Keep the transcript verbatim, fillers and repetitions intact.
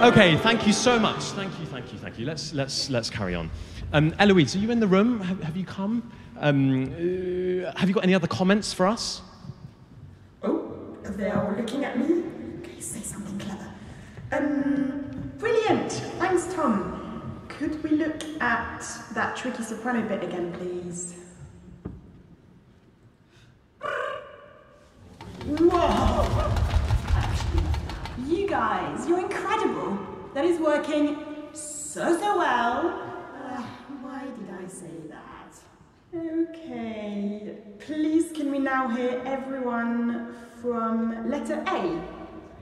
Okay, thank you so much. Thank you, thank you, thank you. Let's, let's, let's carry on. Um, Eloise, are you in the room? Have, have you come? Um, uh, have you got any other comments for us? Oh, they are looking at me. Okay, say something clever. Um, brilliant. Thanks, Tom. Could we look at that tricky soprano bit again, please? Whoa! You guys, you're incredible. That is working so, so well. Uh, why did I say that? Okay, please can we now hear everyone from letter A?